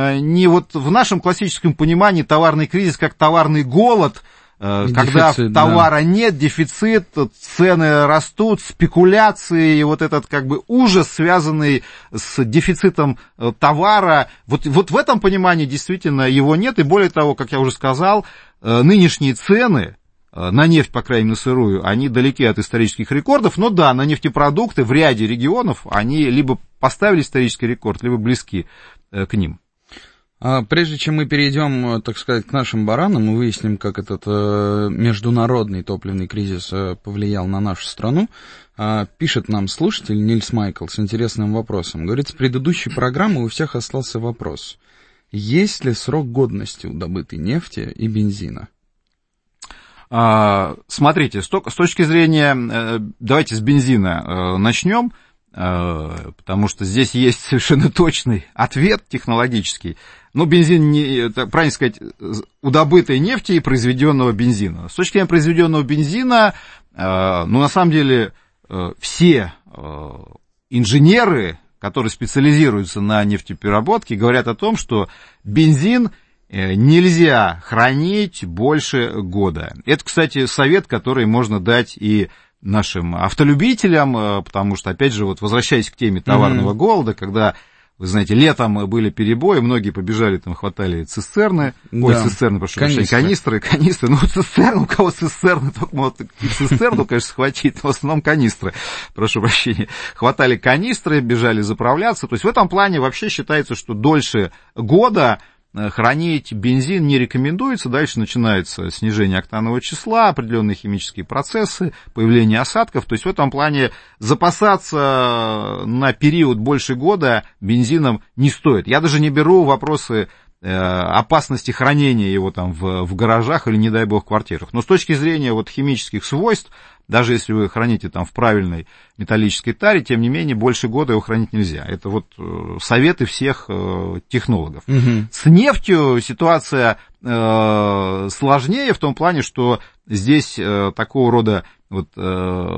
не вот в нашем классическом понимании товарный кризис, как товарный голод, когда дефицит, товара да. нет, дефицит, цены растут, спекуляции, и вот этот как бы ужас, связанный с дефицитом товара, вот, вот в этом понимании действительно его нет, и более того, как я уже сказал, нынешние цены на нефть, по крайней мере, на сырую, они далеки от исторических рекордов, но да, на нефтепродукты в ряде регионов они либо поставили исторический рекорд, либо близки к ним. Прежде чем мы перейдем, так сказать, к нашим баранам и выясним, как этот э, международный топливный кризис э, повлиял на нашу страну, э, пишет нам слушатель Нильс Майкл с интересным вопросом. Говорит, с предыдущей программы у всех остался вопрос. Есть ли срок годности у добытой нефти и бензина? А, смотрите, с, с точки зрения, э, давайте с бензина э, начнем, э, потому что здесь есть совершенно точный ответ технологический. Ну, бензин, не, правильно сказать, у добытой нефти и произведенного бензина. С точки зрения произведенного бензина, э, ну, на самом деле, э, все э, инженеры, которые специализируются на нефтепереработке, говорят о том, что бензин э, нельзя хранить больше года. Это, кстати, совет, который можно дать и нашим автолюбителям, э, потому что, опять же, вот возвращаясь к теме товарного mm-hmm. голода, когда... Вы знаете, летом были перебои, многие побежали, там хватали цистерны, да. ой, цистерны, прошу прощения, канистры, канистры, ну, цистерны, у кого цистерны, только могут цистерну, конечно, схватить, но в основном канистры, прошу прощения, хватали канистры, бежали заправляться, то есть в этом плане вообще считается, что дольше года хранить бензин не рекомендуется. Дальше начинается снижение октанового числа, определенные химические процессы, появление осадков. То есть в этом плане запасаться на период больше года бензином не стоит. Я даже не беру вопросы опасности хранения его там в, в гаражах или, не дай бог, в квартирах. Но с точки зрения вот химических свойств, даже если вы храните там в правильной металлической таре, тем не менее, больше года его хранить нельзя. Это вот советы всех э, технологов. Угу. С нефтью ситуация э, сложнее в том плане, что здесь э, такого рода вот, э,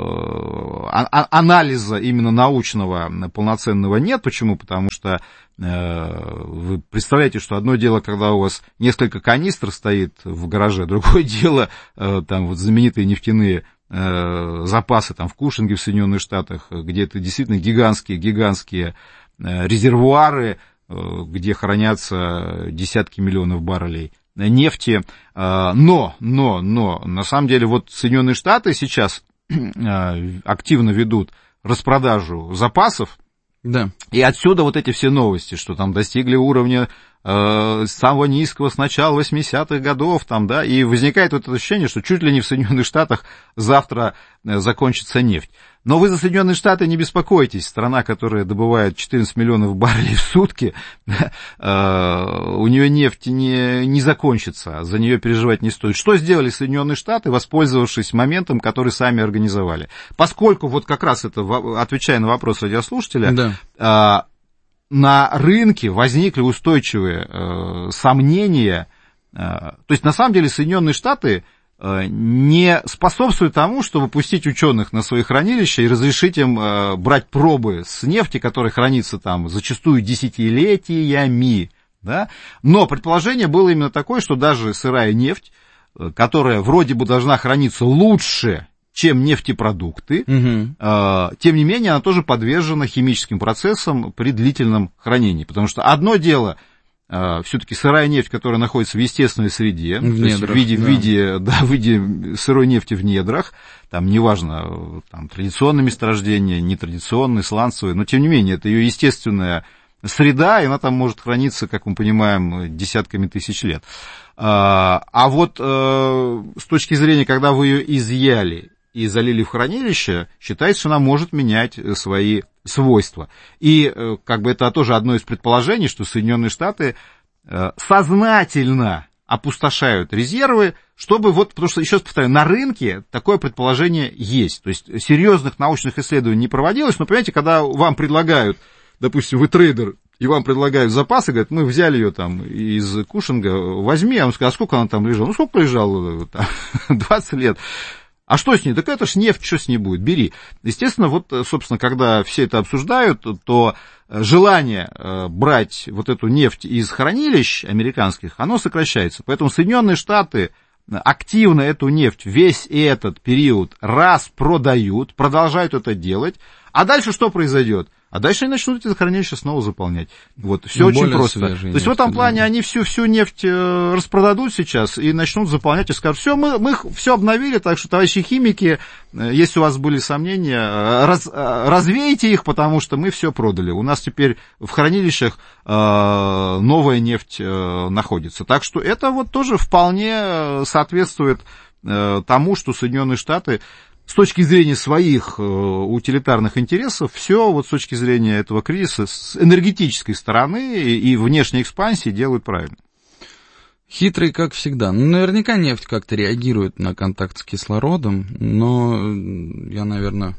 а, анализа именно научного полноценного нет. Почему? Потому что э, вы представляете, что одно дело, когда у вас несколько канистр стоит в гараже, другое дело, э, там вот знаменитые нефтяные запасы там в Кушинге в Соединенных Штатах, где это действительно гигантские, гигантские резервуары, где хранятся десятки миллионов баррелей нефти. Но, но, но, на самом деле, вот Соединенные Штаты сейчас активно ведут распродажу запасов, да. И отсюда вот эти все новости, что там достигли уровня э, самого низкого с начала восьмидесятых годов, там, да, и возникает вот это ощущение, что чуть ли не в Соединенных Штатах завтра э, закончится нефть. Но вы за Соединенные Штаты не беспокойтесь, страна, которая добывает четырнадцать миллионов баррелей в сутки, э, у нее нефть не, не закончится, за нее переживать не стоит. Что сделали Соединенные Штаты, воспользовавшись моментом, который сами организовали? Поскольку, вот как раз это, отвечая на вопрос радиослушателя, да. э, на рынке возникли устойчивые э, сомнения, э, то есть на самом деле Соединенные Штаты не способствует тому, чтобы пустить ученых на свои хранилища и разрешить им э, брать пробы с нефти, которая хранится там зачастую десятилетиями, да? Но предположение было именно такое, что даже сырая нефть, которая вроде бы должна храниться лучше, чем нефтепродукты, угу. э, тем не менее она тоже подвержена химическим процессам при длительном хранении, потому что одно дело все-таки сырая нефть, которая находится в естественной среде, в, то недрах, есть в, виде, да. В, виде, да, в виде сырой нефти в недрах, там неважно, там, традиционные месторождения, нетрадиционные, сланцевые, но тем не менее, это ее естественная среда, и она там может храниться, как мы понимаем, десятками тысяч лет. А, а вот с точки зрения, когда вы ее изъяли и залили в хранилище, считается, что она может менять свои свойства. И как бы это тоже одно из предположений, что Соединенные Штаты сознательно опустошают резервы, чтобы вот, потому что, еще раз повторяю, на рынке такое предположение есть. То есть серьезных научных исследований не проводилось, но, понимаете, когда вам предлагают, допустим, вы трейдер, и вам предлагают запасы, говорят, мы взяли ее там из Кушинга, возьми, а он сказал, а сколько она там лежала? Ну, сколько лежала? Там, двадцать лет. А что с ней? Так это ж нефть, что с ней будет? Бери. Естественно, вот, собственно, когда все это обсуждают, то желание брать вот эту нефть из хранилищ американских, оно сокращается. Поэтому Соединенные Штаты активно эту нефть весь этот период распродают, продолжают это делать. А дальше что произойдет? А дальше они начнут эти хранилища снова заполнять. Вот, все очень просто. То есть в этом плане они всю, всю нефть распродадут сейчас и начнут заполнять и скажут, все, мы, мы все обновили, так что, товарищи химики, если у вас были сомнения, раз, развейте их, потому что мы все продали. У нас теперь в хранилищах новая нефть находится. Так что это вот тоже вполне соответствует тому, что Соединенные Штаты с точки зрения своих э, утилитарных интересов, все вот с точки зрения этого кризиса, с энергетической стороны и, и внешней экспансии делают правильно. Хитрый, как всегда. Ну, наверняка нефть как-то реагирует на контакт с кислородом, но я, наверное,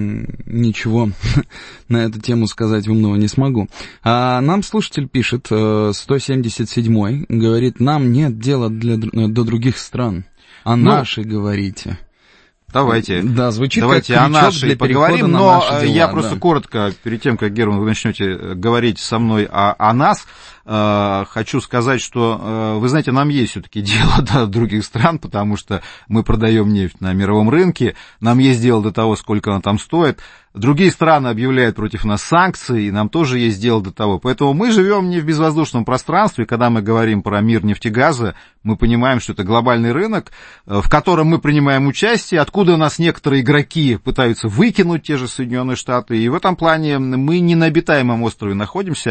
ничего на эту тему сказать умного не смогу. А нам слушатель пишет, сто семьдесят седьмой, говорит, нам нет дела для, до других стран, а ну, наши, говорите. Давайте, да, звучит давайте как о нашей поговорим, на но наши дела, я да. просто коротко, перед тем, как, Герман, вы начнете говорить со мной о, о нас, э, хочу сказать, что, э, вы знаете, нам есть все-таки дело до других стран, потому что мы продаем нефть на мировом рынке, нам есть дело до того, сколько она там стоит. Другие страны объявляют против нас санкции, и нам тоже есть дело до того. Поэтому мы живем не в безвоздушном пространстве. Когда мы говорим про мир нефтегаза, мы понимаем, что это глобальный рынок, в котором мы принимаем участие, откуда нас некоторые игроки пытаются выкинуть, те же Соединенные Штаты. И в этом плане мы не на обитаемом острове находимся.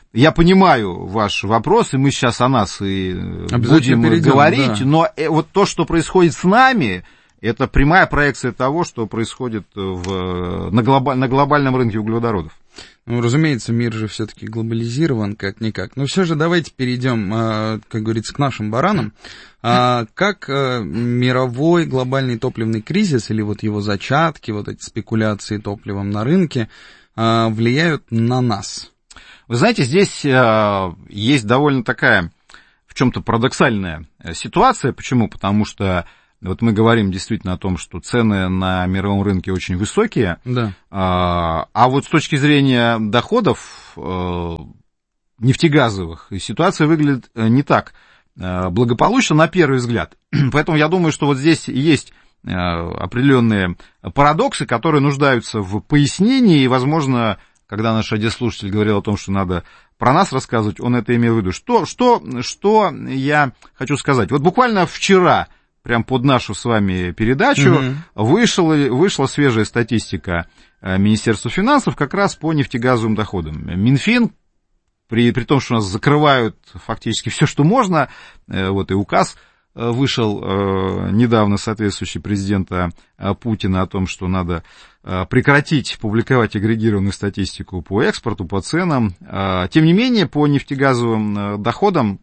я понимаю ваш вопрос, и мы сейчас о нас и будем перейдем, говорить, да. но вот то, что происходит с нами, это прямая проекция того, что происходит в, на, глобаль, на глобальном рынке углеводородов. Ну, разумеется, мир же все-таки глобализирован, как-никак. Но все же давайте перейдем, как говорится, к нашим баранам. Как мировой глобальный топливный кризис, или вот его зачатки, вот эти спекуляции топливом на рынке, влияют на нас? Вы знаете, здесь есть довольно такая, в чем-то парадоксальная ситуация. Почему? Потому что вот мы говорим действительно о том, что цены на мировом рынке очень высокие, да. а, а вот с точки зрения доходов э, нефтегазовых ситуация выглядит не так э, благополучно на первый взгляд. Поэтому я думаю, что вот здесь есть э, определенные парадоксы, которые нуждаются в пояснении, и, возможно, когда наш радиослушатель говорил о том, что надо про нас рассказывать, он это имел в виду. Что, что, что я хочу сказать? Вот буквально вчера, прям под нашу с вами передачу, mm-hmm. вышла, вышла свежая статистика Министерства финансов как раз по нефтегазовым доходам. Минфин, при, при том, что у нас закрывают фактически все, что можно, вот и указ вышел недавно соответствующий президента Путина о том, что надо прекратить публиковать агрегированную статистику по экспорту, по ценам. Тем не менее, по нефтегазовым доходам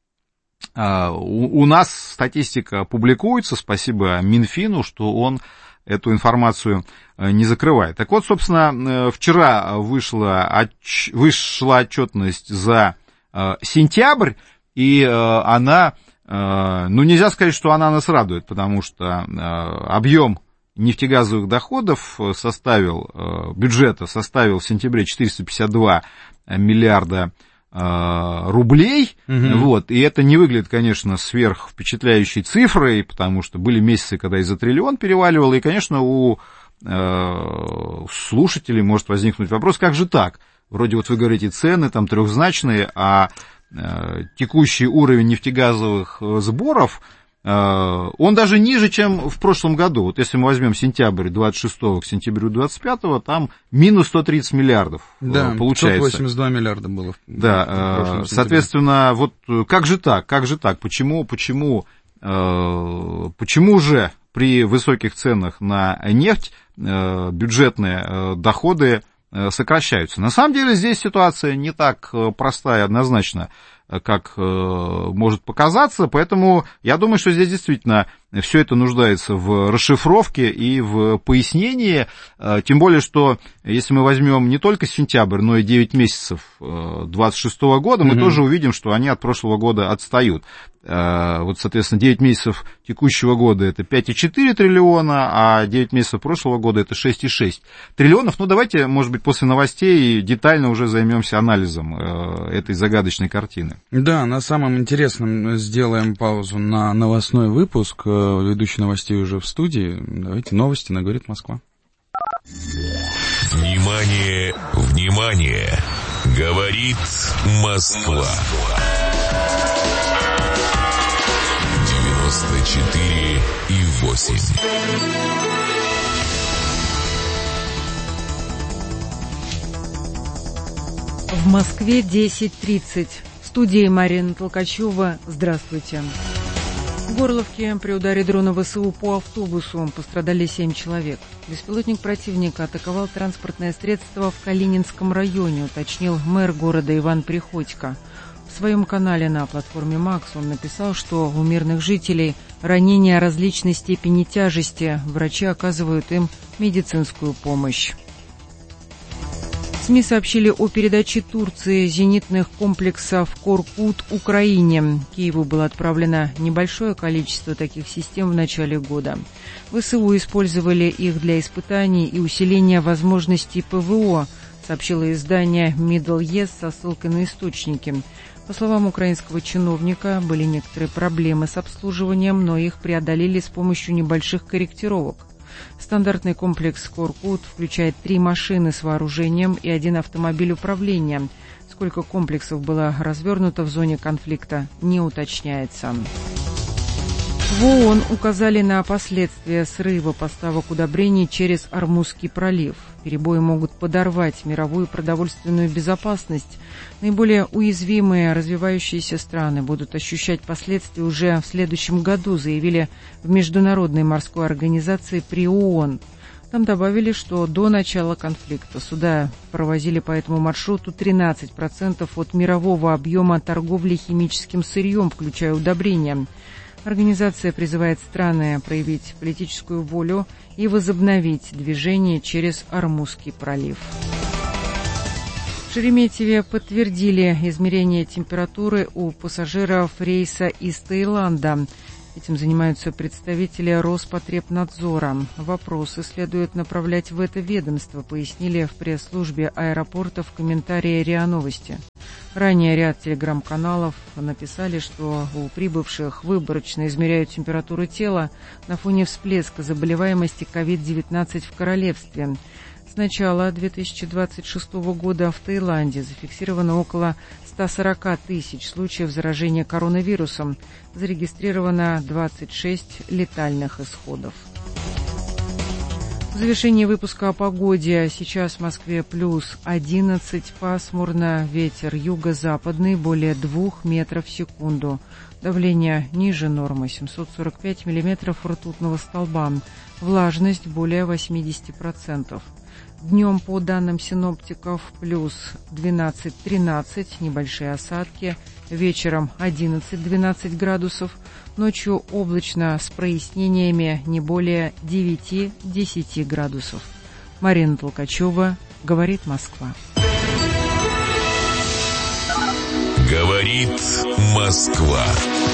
у нас статистика публикуется, спасибо Минфину, что он эту информацию не закрывает. Так вот, собственно, вчера вышла, отч... вышла отчетность за сентябрь, и она, ну, нельзя сказать, что она нас радует, потому что объем нефтегазовых доходов составил, бюджета составил в сентябре четыреста пятьдесят два миллиарда рублей, угу. вот, и это не выглядит, конечно, сверхвпечатляющей цифрой, потому что были месяцы, когда и за триллион переваливало, и, конечно, у э, слушателей может возникнуть вопрос, как же так? Вроде вот вы говорите, цены там трехзначные, а э, текущий уровень нефтегазовых сборов, э, он даже ниже, чем в прошлом году. Вот если мы возьмем сентябрь двадцать шестого к сентябрю двадцать пятого, там минус сто тридцать миллиардов да, получается. пятьсот восемьдесят два миллиарда было. Да, в соответственно, вот как же так, как же так, почему, почему, э, почему же при высоких ценах на нефть э, бюджетные э, доходы э, сокращаются? На самом деле здесь ситуация не так простая и однозначна, как э, может показаться, поэтому я думаю, что здесь действительно все это нуждается в расшифровке и в пояснении, э, тем более, что если мы возьмем не только сентябрь, но и девять месяцев двадцать шестого года, мы mm-hmm. тоже увидим, что они от прошлого года отстают. Э, вот, соответственно, девять месяцев текущего года это пять целых четыре триллиона, а девять месяцев прошлого года это шесть целых шесть триллионов. Ну, давайте, может быть, после новостей детально уже займемся анализом э, этой загадочной картины. Да, на самом интересном сделаем паузу на новостной выпуск. Ведущий новостей уже в студии. Давайте новости на «Говорит Москва». Внимание, внимание! Говорит Москва. девяносто четыре и восемь. В Москве десять тридцать. В студии Марина Толкачева. Здравствуйте. В Горловке при ударе дрона ВСУ по автобусу пострадали семь человек. Беспилотник противника атаковал транспортное средство в Калининском районе, уточнил мэр города Иван Приходько. В своем канале на платформе «Макс» он написал, что у мирных жителей ранения различной степени тяжести. Врачи оказывают им медицинскую помощь. СМИ сообщили о передаче Турции зенитных комплексов «Коркут» Украине. Киеву было отправлено небольшое количество таких систем в начале года. ВСУ использовали их для испытаний и усиления возможностей ПВО, сообщило издание Middle East со ссылкой на источники. По словам украинского чиновника, были некоторые проблемы с обслуживанием, но их преодолели с помощью небольших корректировок. Стандартный комплекс «Коркут» включает три машины с вооружением и один автомобиль управления. Сколько комплексов было развернуто в зоне конфликта, не уточняется. В ООН указали на последствия срыва поставок удобрений через Ормузский пролив. Перебои могут подорвать мировую продовольственную безопасность. Наиболее уязвимые развивающиеся страны будут ощущать последствия уже в следующем году, заявили в Международной морской организации при ООН. Там добавили, что до начала конфликта суда провозили по этому маршруту тринадцать процентов от мирового объема торговли химическим сырьем, включая удобрения. Организация призывает страны проявить политическую волю и возобновить движение через Ормузский пролив. В Шереметьеве подтвердили измерение температуры у пассажиров рейса из Таиланда. Этим занимаются представители Роспотребнадзора. Вопросы следует направлять в это ведомство, пояснили в пресс-службе аэропорта в комментарии РИА Новости. Ранее ряд телеграм-каналов написали, что у прибывших выборочно измеряют температуру тела на фоне всплеска заболеваемости ковид девятнадцать в королевстве. С начала две тысячи двадцать шестого года в Таиланде зафиксировано около ста сорока тысяч случаев заражения коронавирусом. Зарегистрировано двадцать шесть летальных исходов. В завершении выпуска о погоде. Сейчас в Москве плюс одиннадцать, пасмурно, ветер юго-западный более двух метров в секунду. Давление ниже нормы семьсот сорок пять миллиметров ртутного столба. Влажность более восемьдесят процентов. Днем, по данным синоптиков, плюс двенадцать-тринадцать, небольшие осадки. Вечером одиннадцать-двенадцать градусов. Ночью облачно с прояснениями не более девять-десять градусов. Марина Толкачева, говорит Москва. Говорит Москва.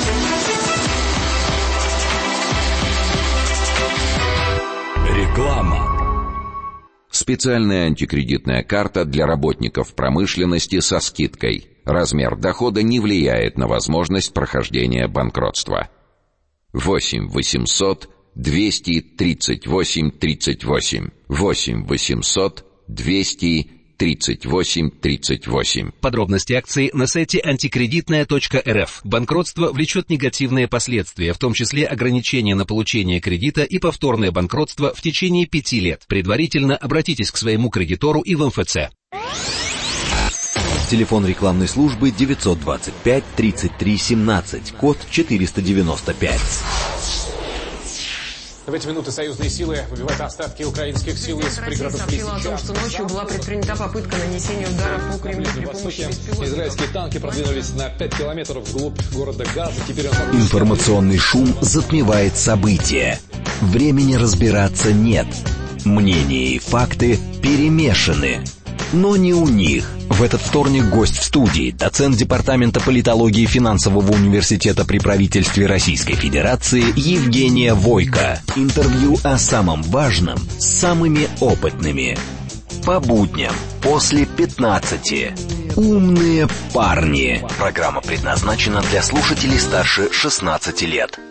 Реклама. Специальная антикредитная карта для работников промышленности со скидкой. Размер дохода не влияет на возможность прохождения банкротства. восемь восемьсот двести тридцать восемь тридцать восемь. восемь восемьсот двести тридцать восемь тридцать восемь. Подробности акции на сайте антикредитная точка эр эф. Банкротство влечет негативные последствия, в том числе ограничения на получение кредита и повторное банкротство в течение пяти лет. Предварительно обратитесь к своему кредитору и в эм эф цэ. Телефон рекламной службы девятьсот двадцать пять тридцать три семнадцать, код четыреста девяносто пять. В эти минуты союзные силы выбивают остатки украинских сил из пригородов Лисичанска. Россия сообщила о том, что ночью была предпринята попытка нанесения удара по Кремлю при помощи беспилотников. Израильские танки продвинулись на пять километров вглубь города Газа. Теперь он... Информационный шум затмевает события. Времени разбираться нет. Мнения и факты перемешаны. Но не у них. В этот вторник гость в студии, доцент Департамента политологии Финансового университета при правительстве Российской Федерации Евгения Войко. Интервью о самом важном с самыми опытными. По будням после пятнадцати. Умные парни. Программа предназначена для слушателей старше шестнадцати лет.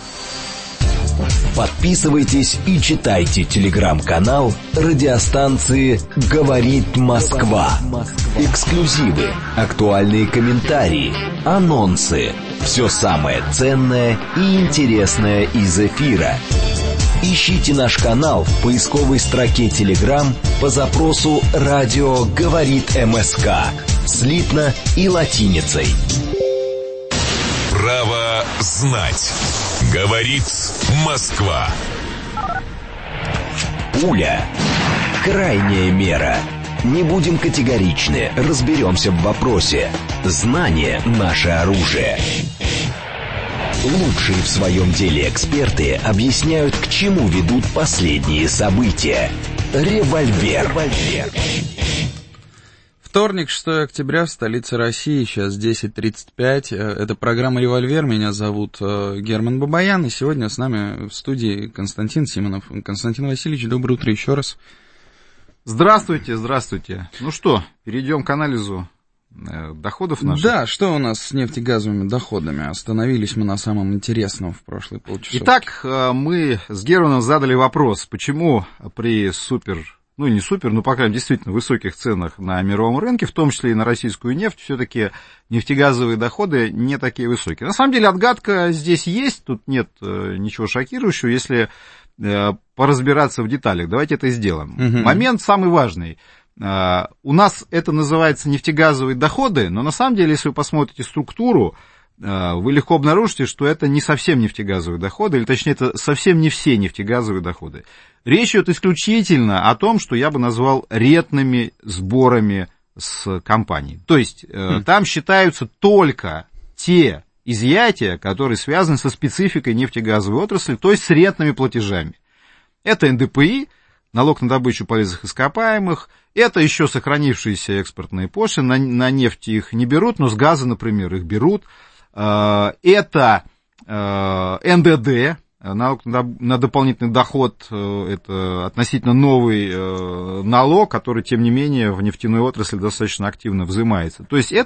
Подписывайтесь и читайте телеграм-канал радиостанции «Говорит Москва». Эксклюзивы, актуальные комментарии, анонсы. Все самое ценное и интересное из эфира. Ищите наш канал в поисковой строке Telegram по запросу «Радио говорит МСК» слитно и латиницей. Право знать. Говорит Москва. Пуля. Крайняя мера. Не будем категоричны, разберемся в вопросе. Знание – наше оружие. Лучшие в своем деле эксперты объясняют, к чему ведут последние события. Револьвер. Револьвер. Вторник, шестого октября, в столице России, сейчас десять тридцать пять. Это программа «Револьвер». Меня зовут Герман Бабаян, и сегодня с нами в студии Константин Симонов. Константин Васильевич, доброе утро еще раз. Здравствуйте, здравствуйте. Ну что, перейдем к анализу доходов наших. Да, что у нас с нефтегазовыми доходами? Остановились мы на самом интересном в прошлые полчаса. Итак, мы с Германом задали вопрос, почему при супер ну, не супер, но, по крайней мере, действительно высоких ценах на мировом рынке, в том числе и на российскую нефть, все-таки нефтегазовые доходы не такие высокие. На самом деле, отгадка здесь есть, тут нет ничего шокирующего, если поразбираться в деталях. Давайте это и сделаем. Угу. Момент самый важный. У нас это называется нефтегазовые доходы, но на самом деле, если вы посмотрите структуру, вы легко обнаружите, что это не совсем нефтегазовые доходы, или точнее, это совсем не все нефтегазовые доходы. Речь идет исключительно о том, что я бы назвал рентными сборами с компаний. То есть mm. там считаются только те изъятия, которые связаны со спецификой нефтегазовой отрасли, то есть с рентными платежами. Это эн дэ пэ и, налог на добычу полезных ископаемых, это еще сохранившиеся экспортные пошлины, на, на нефть их не берут, но с газа, например, их берут. Это эн дэ дэ, налог на дополнительный доход, это относительно новый налог, который, тем не менее, в нефтяной отрасли достаточно активно взимается. То есть это